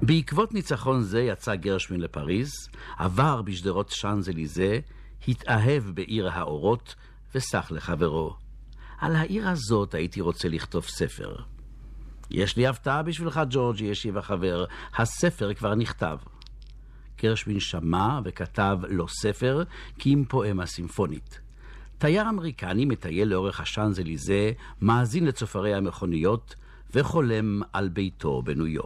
בעקבות ניצחון זה יצא גרשווין לפריז, עבר בשדרות שאנזליזה, התאהב בעיר האורות וסח לחברו. על העיר הזאת הייתי רוצה לכתוב ספר. יש לי הפתעה בשבילך, ג'ורג'י, ישיב החבר. הספר כבר נכתב. גרשווין שמע וכתב לו ספר כי אם פואמה סימפונית. תייר אמריקני מטייל לאורך השאנזליזה, מאזין לצופרי המכוניות וחולם על ביתו בניו יורק.